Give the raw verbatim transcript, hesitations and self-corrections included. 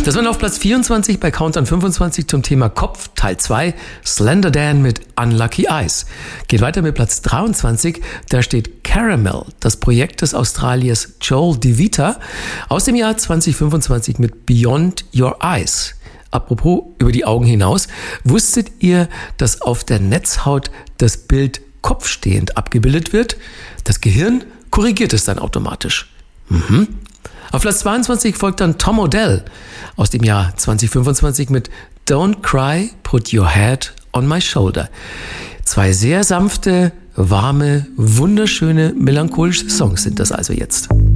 Das war auf Platz vierundzwanzig bei Countdown fünfundzwanzig zum Thema Kopf, Teil zwei, Slender Dan mit Unlucky Eyes. Geht weiter mit Platz dreiundzwanzig, da steht Caramel, das Projekt des Australiers Joel DeVita aus dem Jahr zwanzig fünfundzwanzig mit Beyond Your Eyes. Apropos über die Augen hinaus, wusstet ihr, dass auf der Netzhaut das Bild kopfstehend abgebildet wird? Das Gehirn korrigiert es dann automatisch. Mhm. Auf Platz zweiundzwanzig folgt dann Tom Odell aus dem Jahr zwanzig fünfundzwanzig mit Don't Cry, Put Your Head on My Shoulder. Zwei sehr sanfte, warme, wunderschöne, melancholische Songs sind das also jetzt.